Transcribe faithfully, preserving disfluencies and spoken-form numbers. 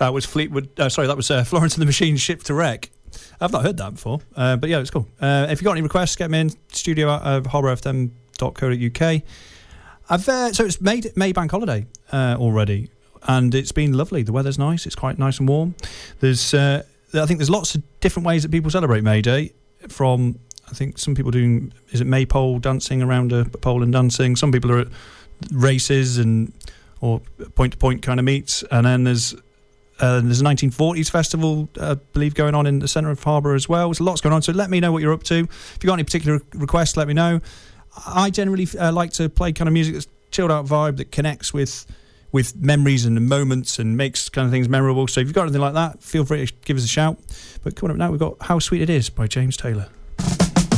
That was Fleetwood. Uh, sorry, that was uh, Florence and the Machine, Ship to Wreck. I've not heard that before, uh, but yeah, it's cool. Uh, if you've got any requests, get them in. Studio at uh, harbour f m dot co dot u k. I've uh, so it's May, May Bank Holiday uh, already, and it's been lovely. The weather's nice. It's quite nice and warm. There's, uh, I think, there's lots of different ways that people celebrate May Day. From I think some people doing is it maypole dancing around a pole and dancing. Some people are at races and or point to point kind of meets, and then there's. Uh, there's a nineteen forties festival, uh, I believe, going on in the centre of Harbour as well. There's lots going on, so let me know what you're up to. If you've got any particular requests, let me know. I generally uh, like to play kind of music that's chilled out vibe, that connects with with memories and moments and makes kind of things memorable. So if you've got anything like that, feel free to give us a shout. But coming up now, we've got How Sweet It Is by James Taylor.